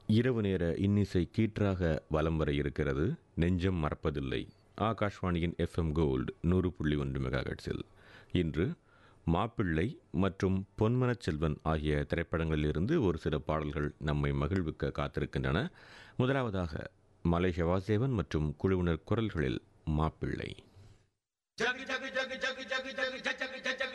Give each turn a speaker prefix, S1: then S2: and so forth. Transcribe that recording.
S1: இரவு நேர இன்னிசை கீற்றாக வலம் வர இருக்கிறது. நெஞ்சம் மறப்பதில்லை. ஆகாஷ்வாணியின் எஃப்எம் கோல்டு 100.1 மெகாஹெர்ட்ஸில் இன்று மாப்பிள்ளை மற்றும் பொன்மனச் செல்வன் ஆகிய திரைப்படங்களிலிருந்து ஒரு சில பாடல்கள் நம்மை மகிழ்விக்க காத்திருக்கின்றன. முதலாவதாக மலேசிய வாசேவன் மற்றும் குழுவினர் குரல்களில் மாப்பிள்ளை.
S2: ஜகு ஜகு ஜகு ஜகு ஜகு ஜகு ஜகு ஜகு